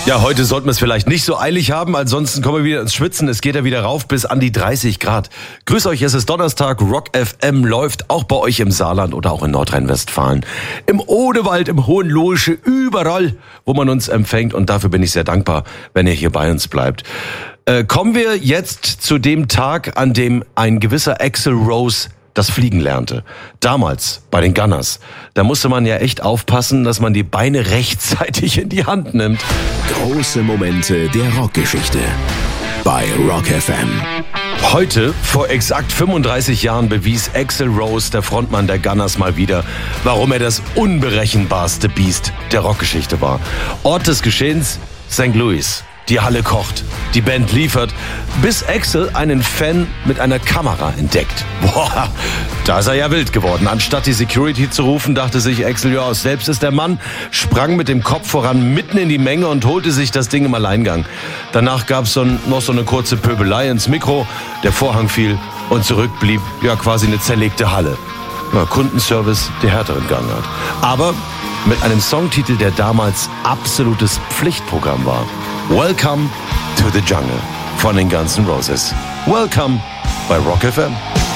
Ja, heute sollten wir es vielleicht nicht so eilig haben, ansonsten kommen wir wieder ins Schwitzen. Es geht ja wieder rauf bis an die 30 Grad. Grüß euch, es ist Donnerstag, Rock FM läuft auch bei euch im Saarland oder auch in Nordrhein-Westfalen. Im Odewald, im Hohenlohische, überall, wo man uns empfängt, und dafür bin ich sehr dankbar, wenn ihr hier bei uns bleibt. Kommen wir jetzt zu dem Tag, an dem ein gewisser Axl Rose das Fliegen lernte. Damals bei den Gunners. Da musste man ja echt aufpassen, dass man die Beine rechtzeitig in die Hand nimmt. Große Momente der Rockgeschichte bei Rock FM. Heute, vor exakt 35 Jahren, bewies Axl Rose, der Frontmann der Gunners, mal wieder, warum er das unberechenbarste Biest der Rockgeschichte war. Ort des Geschehens, St. Louis. Die Halle kocht, die Band liefert, bis Axl einen Fan mit einer Kamera entdeckt. Boah, da ist er ja wild geworden. Anstatt die Security zu rufen, dachte sich Axl, ja, selbst ist der Mann, sprang mit dem Kopf voran mitten in die Menge und holte sich das Ding im Alleingang. Danach gab es noch so eine kurze Pöbelei ins Mikro, der Vorhang fiel und zurück blieb ja quasi eine zerlegte Halle. Ja, Kundenservice, der härteren Gang hat. Aber mit einem Songtitel, der damals absolutes Pflichtprogramm war. Welcome to the Jungle von den Guns N' Roses. Welcome bei Rock FM.